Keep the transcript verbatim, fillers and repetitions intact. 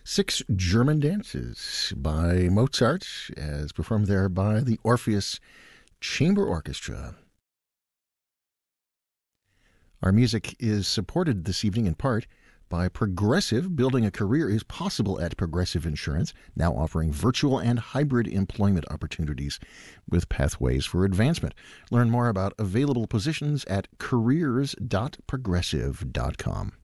Six German Dances by Mozart, as performed there by the Orpheus Chamber Orchestra. Our music is supported this evening in part by Progressive. Building a career is possible at Progressive Insurance, now offering virtual and hybrid employment opportunities with pathways for advancement. Learn more about available positions at careers dot progressive dot com.